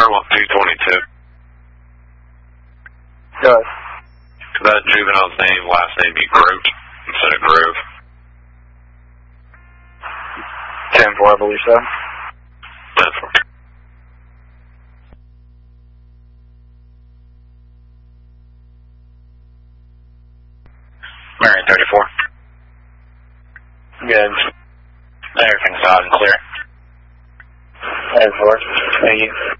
222. Go ahead. That juvenile's name, last name be Groot instead of Groove. 10-4, I believe so. 10-4. Marion 34. Good. Everything's loud and clear. 10-4. Thank you.